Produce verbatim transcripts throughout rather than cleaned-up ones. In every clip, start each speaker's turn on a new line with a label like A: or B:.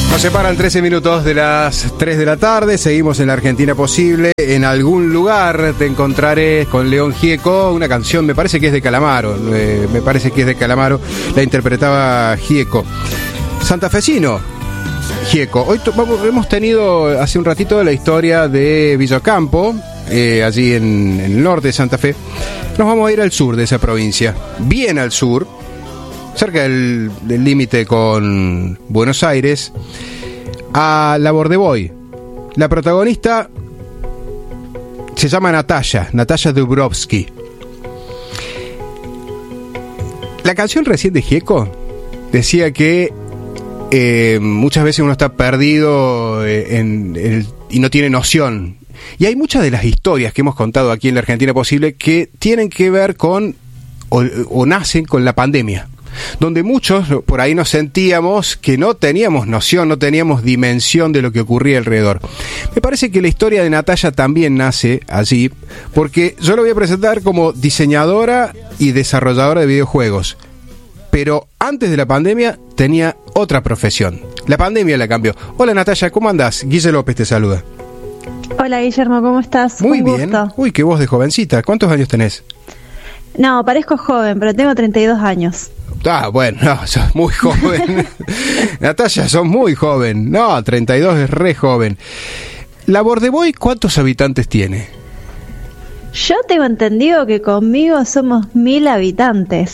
A: Nos separan trece minutos de las tres de la tarde. Seguimos en la Argentina Posible. En algún lugar te encontraré con León Gieco. Una canción, me parece que es de Calamaro. Eh, me parece que es de Calamaro. La interpretaba Gieco. Santafesino, Gieco. Hoy to- vamos, hemos tenido hace un ratito la historia de Villocampo, eh, allí en, en el norte de Santa Fe. Nos vamos a ir al sur de esa provincia. Bien al sur. Cerca del límite con Buenos Aires, a la Bordeboy. La protagonista se llama Natalia, Natalia Dubrovsky. La canción recién de Gieco decía que eh, muchas veces uno está perdido eh, en el, y no tiene noción. Y hay muchas de las historias que hemos contado aquí en la Argentina Posible que tienen que ver con, o, o nacen con la pandemia, donde muchos por ahí nos sentíamos que no teníamos noción, no teníamos dimensión de lo que ocurría alrededor. Me parece que la historia de Natalia también nace allí, porque yo lo voy a presentar como diseñadora y desarrolladora de videojuegos, pero antes de la pandemia tenía otra profesión. La pandemia la cambió. Hola Natalia, ¿cómo andás? Guille López te saluda.
B: Hola Guillermo, ¿cómo estás?
A: Muy
B: Un
A: bien.
B: gusto.
A: Uy, qué voz de jovencita. ¿Cuántos años tenés?
B: No, parezco joven, pero tengo treinta y dos años.
A: Ah, bueno, no, sos muy joven. Natalia, sos muy joven. No, treinta y dos es re joven. La Bordeboy, ¿cuántos habitantes tiene?
B: Yo tengo entendido que conmigo somos mil habitantes.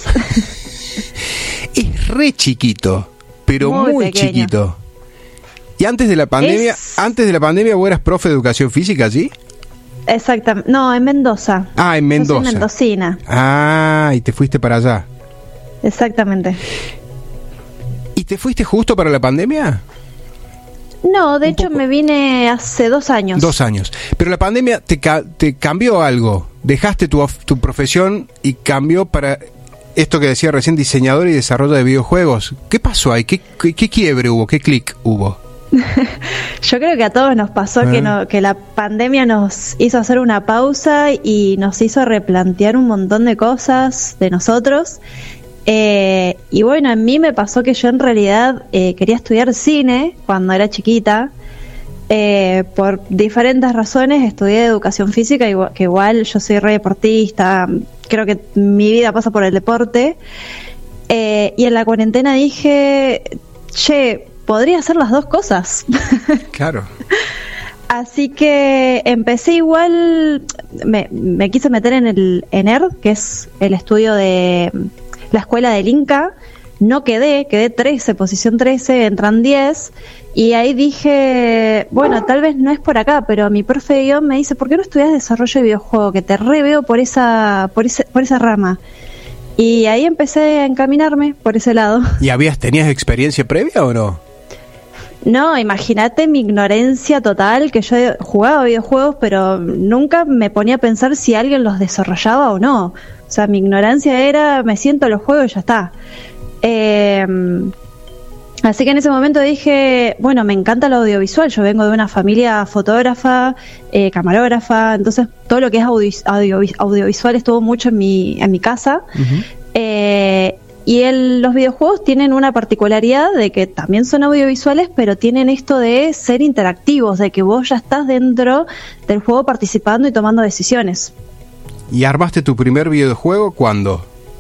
A: Es re chiquito, pero muy,
B: Muy pequeño.
A: chiquito. Y antes de la pandemia,
B: Es-
A: antes de la pandemia, ¿vos eras profe de educación física allí?
B: Exactamente. No, en Mendoza.
A: Ah, en
B: Yo
A: Mendoza.
B: soy mendocina.
A: Ah, y te fuiste para allá.
B: Exactamente.
A: ¿Y te fuiste justo para la pandemia?
B: No, de
A: Un
B: hecho
A: poco.
B: me vine hace dos años.
A: Dos años. Pero la pandemia te, ca- te cambió algo. Dejaste tu, of- tu profesión y cambió para esto que decía recién, diseñador y desarrollo de videojuegos. ¿Qué pasó ahí? ¿Qué, qué, qué quiebre hubo? ¿Qué clic hubo?
B: Yo creo que a todos nos pasó
A: Ah.
B: que, no, que la pandemia nos hizo hacer una pausa y nos hizo replantear un montón de cosas de nosotros. Eh, y bueno, a mí me pasó que yo en realidad eh, quería estudiar cine cuando era chiquita. Eh, por diferentes razones estudié educación física, igual, que igual yo soy re deportista, creo que mi vida pasa por el deporte. Eh, y en la cuarentena dije, che, podría hacer las dos cosas.
A: Claro.
B: Así que empecé igual, me, me quise meter en el en E R, que es el estudio de la escuela del Inca. No quedé, quedé trece, posición trece, entran diez. Y ahí dije, bueno, tal vez no es por acá, pero mi profe de guión me dice, ¿por qué no estudias desarrollo de videojuego? Que te re veo por esa, por ese, por esa rama. Y ahí empecé a encaminarme por ese lado.
A: ¿Y habías, tenías experiencia previa o no?
B: No, imagínate mi ignorancia total, que yo jugaba videojuegos, pero nunca me ponía a pensar si alguien los desarrollaba o no. O sea, mi ignorancia era, me siento a los juegos y ya está. Eh, así que en ese momento dije, bueno, me encanta el audiovisual, yo vengo de una familia fotógrafa, eh, camarógrafa, entonces todo lo que es audio, audio, audiovisual estuvo mucho en mi, en mi casa.
A: Uh-huh.
B: Eh, y el, los videojuegos tienen una particularidad de que también son audiovisuales, pero tienen esto de ser interactivos, de que vos ya estás dentro del juego participando y tomando decisiones.
A: ¿Y armaste tu primer videojuego cuándo?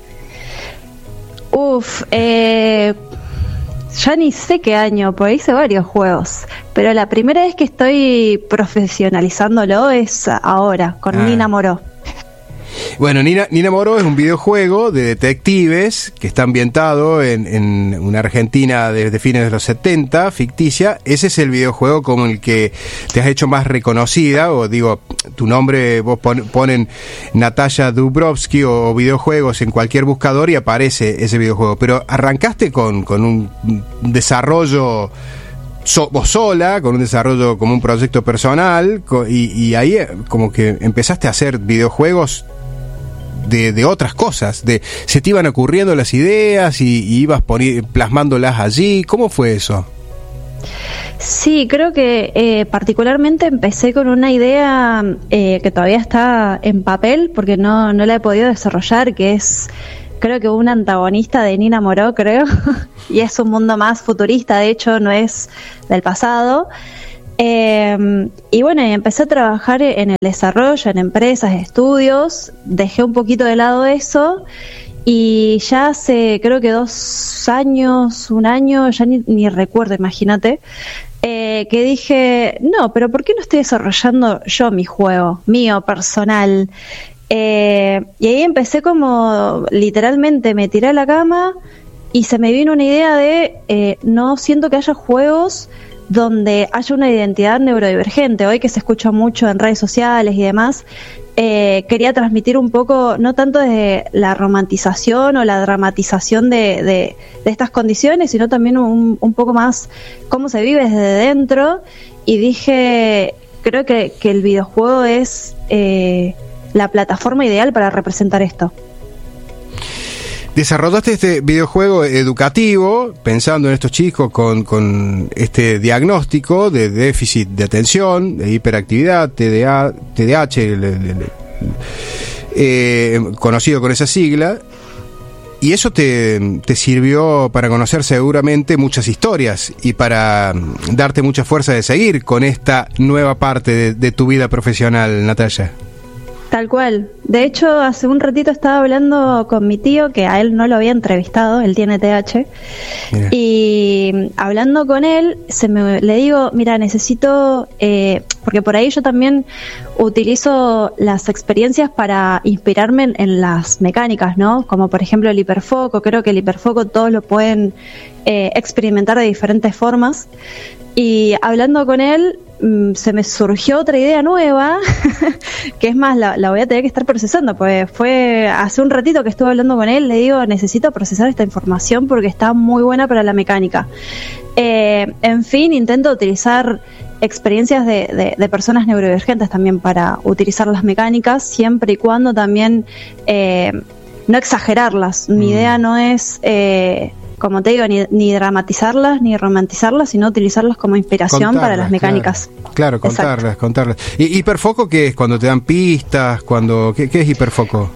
B: Uf, eh, ya ni sé qué año, porque hice varios juegos, pero la primera vez que estoy profesionalizándolo es ahora, con
A: Ah.
B: Nina Moró.
A: Bueno, Nina, Nina Moró es un videojuego de detectives que está ambientado en, en una Argentina desde fines de los setenta, ficticia. Ese es el videojuego como el que te has hecho más reconocida, o digo, tu nombre, vos pon, ponen Natalia Dubrovsky o, o videojuegos en cualquier buscador y aparece ese videojuego. Pero arrancaste con, con un desarrollo... So, vos sola, con un desarrollo como un proyecto personal, co- y, y ahí eh, como que empezaste a hacer videojuegos de, de otras cosas, de se te iban ocurriendo las ideas y, y ibas poni- plasmándolas allí. ¿Cómo fue eso?
B: Sí, creo que eh, particularmente empecé con una idea eh, que todavía está en papel porque no, no la he podido desarrollar, que es creo que un antagonista de Nina Moró, creo, y es un mundo más futurista, de hecho no es del pasado. Eh, y bueno, y empecé a trabajar en el desarrollo, en empresas, estudios, dejé un poquito de lado eso, y ya hace creo que dos años, un año, ya ni, ni recuerdo, imagínate, eh, que dije, no, pero ¿por qué no estoy desarrollando yo mi juego, mío, personal? Eh, y ahí empecé como, literalmente me tiré a la cama y se me vino una idea de, eh, no siento que haya juegos donde haya una identidad neurodivergente. Hoy que se escucha mucho en redes sociales y demás, eh, quería transmitir un poco, no tanto desde la romantización o la dramatización de, de, de estas condiciones, sino también un, un poco más cómo se vive desde dentro. Y dije, creo que, que el videojuego es eh, la plataforma ideal para representar esto.
A: Desarrollaste este videojuego educativo pensando en estos chicos con, con este diagnóstico de déficit de atención, de hiperactividad, T D A, T D A H, el, el, el, eh, conocido con esa sigla, y eso te, te sirvió para conocer seguramente muchas historias y para darte mucha fuerza de seguir con esta nueva parte de, de tu vida profesional, Natalia.
B: Tal cual. De hecho, hace un ratito estaba hablando con mi tío, que a él no lo había entrevistado, él tiene T D A H, mira. Y hablando con él, se me, le digo, mira, necesito, eh, porque por ahí yo también utilizo las experiencias para inspirarme en, en las mecánicas, ¿no? Como por ejemplo el hiperfoco. Creo que el hiperfoco todos lo pueden eh, experimentar de diferentes formas. Y hablando con él, se me surgió otra idea nueva, que es más, la, la voy a tener que estar procesando, pues fue hace un ratito que estuve hablando con él, le digo, necesito procesar esta información porque está muy buena para la mecánica. Eh, en fin, intento utilizar experiencias de, de, de personas neurodivergentes también para utilizar las mecánicas, siempre y cuando también eh, no exagerarlas. Mi mm. idea no es... Eh, como te digo, ni, ni dramatizarlas, ni romantizarlas, sino utilizarlas como inspiración contarlas, para las mecánicas.
A: Claro, claro contarlas, exacto. contarlas. ¿Y hiperfoco qué es? ¿Cuando te dan pistas? Cuando ¿Qué, qué es hiperfoco?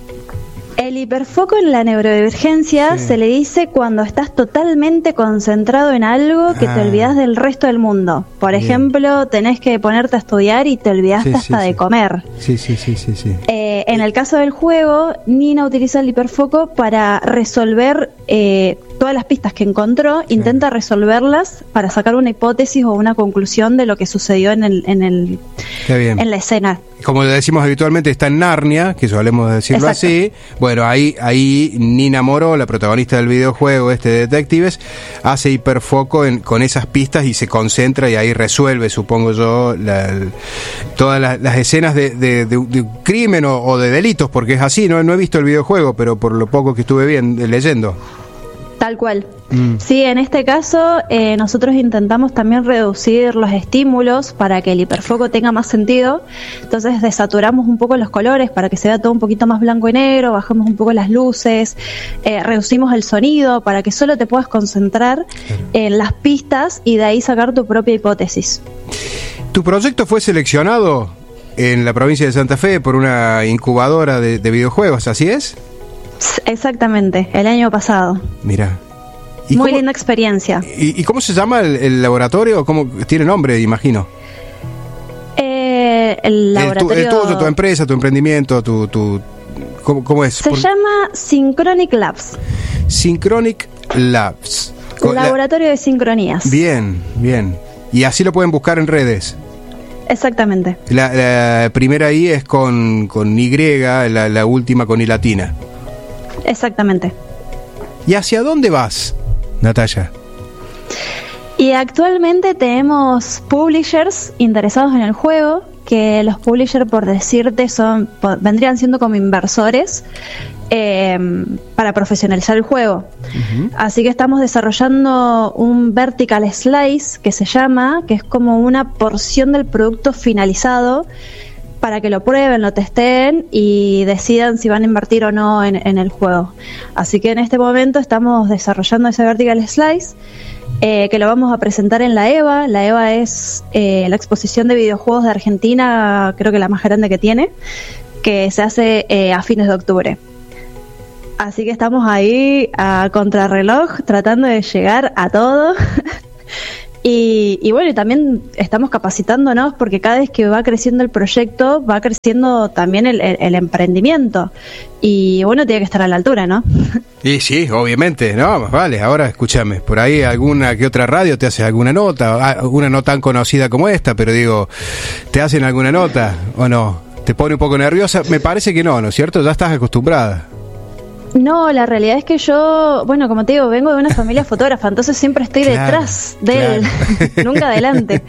B: El hiperfoco en la neurodivergencia sí. se le dice cuando estás totalmente concentrado en algo que ah. te olvidas del resto del mundo. Por Bien. ejemplo, tenés que ponerte a estudiar y te olvidaste sí, hasta sí, de sí. comer.
A: Sí, sí, sí, sí, sí.
B: Eh, en el caso del juego, Nina utiliza el hiperfoco para resolver eh, todas las pistas que encontró, sí. intenta resolverlas para sacar una hipótesis o una conclusión de lo que sucedió en el, en el, en la escena.
A: Como decimos habitualmente, está en Narnia, que solemos decirlo Exacto. así. Bueno, ahí, ahí Nina Moró, la protagonista del videojuego este de Detectives, hace hiperfoco en, con esas pistas y se concentra y ahí resuelve, supongo yo, la, el, todas las, las escenas de, de, de, de crimen o, o de delitos, porque es así, ¿no? No he visto el videojuego, pero por lo poco que estuve bien, leyendo.
B: Tal cual. Mm. Sí, en este caso eh, nosotros intentamos también reducir los estímulos para que el hiperfoco tenga más sentido. Entonces desaturamos un poco los colores para que se vea todo un poquito más blanco y negro, bajamos un poco las luces, eh, reducimos el sonido para que solo te puedas concentrar claro. en las pistas y de ahí sacar tu propia hipótesis.
A: ¿Tu proyecto fue seleccionado en la provincia de Santa Fe por una incubadora de, de videojuegos, así es?
B: Exactamente, el año pasado.
A: Mira.
B: Muy cómo, linda experiencia.
A: ¿Y, y cómo se llama el, el laboratorio? ¿Cómo tiene nombre, imagino?
B: Eh, el laboratorio...
A: El, tu, el tuyo, tu empresa, tu emprendimiento, tu... tu ¿cómo, cómo es?
B: Se Por... llama Synchronic Labs.
A: Synchronic Labs.
B: Laboratorio la... de sincronías.
A: Bien, bien. Y así lo pueden buscar en redes.
B: Exactamente.
A: La, la primera I es con, con Y, la, la última con I latina.
B: Exactamente.
A: ¿Y hacia dónde vas, Natalia?
B: Y actualmente tenemos publishers interesados en el juego, que los publishers, por decirte, son vendrían siendo como inversores eh, para profesionalizar el juego. Uh-huh. Así que estamos desarrollando un vertical slice que se llama, que es como una porción del producto finalizado para que lo prueben, lo testeen y decidan si van a invertir o no en, en el juego. Así que en este momento estamos desarrollando ese vertical slice, eh, que lo vamos a presentar en la EVA. La EVA es eh, la exposición de videojuegos de Argentina, creo que la más grande que tiene, que se hace eh, a fines de octubre. Así que estamos ahí a contrarreloj, tratando de llegar a todo. Y, y bueno, y también estamos capacitándonos porque cada vez que va creciendo el proyecto, va creciendo también el, el, el emprendimiento. Y bueno, tiene que estar a la altura, ¿no?
A: Y sí, obviamente, no, más vale. Ahora escúchame, por ahí alguna que otra radio te hace alguna nota, una no tan conocida como esta, pero digo, ¿te hacen alguna nota o no? ¿Te pone un poco nerviosa? Me parece que no, ¿no es cierto? Ya estás acostumbrada.
B: No, la realidad es que yo, bueno, como te digo, vengo de una familia fotógrafa, entonces siempre estoy claro, detrás de claro. él, nunca adelante.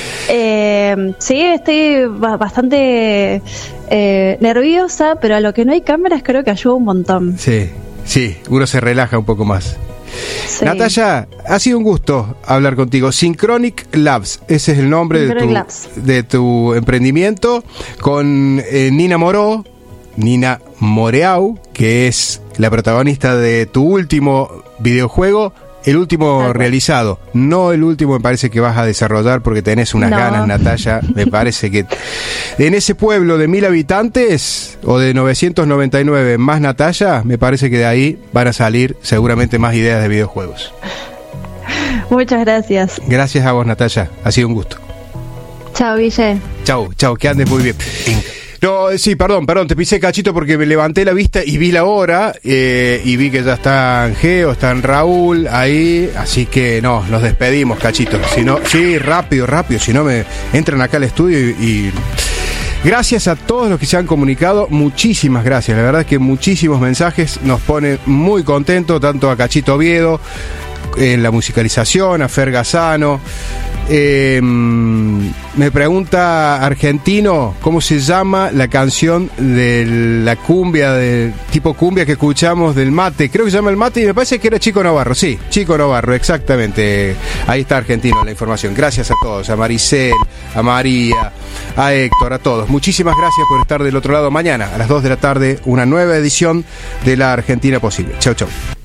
B: Eh, sí, estoy bastante eh, nerviosa, pero a lo que no hay cámaras creo que ayuda un montón.
A: Sí, sí, uno se relaja un poco más. Sí. Natalia, ha sido un gusto hablar contigo. Synchronic Labs, ese es el nombre de tu, de tu emprendimiento, con eh, Nina Moró, Nina Moreau, que es la protagonista de tu último videojuego, el último okay. realizado, no el último me parece que vas a desarrollar porque tenés unas no. ganas, Natalia, me parece que en ese pueblo de mil habitantes o de novecientos noventa y nueve más Natalia, me parece que de ahí van a salir seguramente más ideas de videojuegos.
B: Muchas gracias.
A: Gracias a vos, Natalia, ha sido un gusto.
B: Chao, Guille.
A: Chao, chao, que andes muy bien. No, sí, perdón, perdón, te pisé cachito porque me levanté la vista y vi la hora eh, y vi que ya está Geo, está Raúl ahí, así que no, nos despedimos, cachito. Si no, sí, rápido, rápido, si no me entran acá al estudio y, y gracias a todos los que se han comunicado, muchísimas gracias, la verdad es que muchísimos mensajes nos ponen muy contentos, tanto a Cachito Oviedo en la musicalización, a Fer Gazzano. Eh, me pregunta Argentino cómo se llama la canción de la cumbia, de tipo cumbia que escuchamos del mate. Creo que se llama El Mate y me parece que era Chico Novarro. Sí, Chico Novarro, exactamente. Ahí está Argentino la información. Gracias a todos, a Maricel, a María, a Héctor, a todos. Muchísimas gracias por estar del otro lado. Mañana a las dos de la tarde, una nueva edición de La Argentina Posible. Chau, chau.